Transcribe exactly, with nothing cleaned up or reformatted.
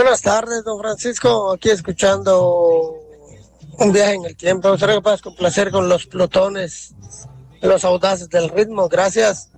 Buenas tardes, don Francisco. Aquí escuchando un viaje en el tiempo. Espero que puedas complacer con los plutones, los audaces del ritmo. Gracias.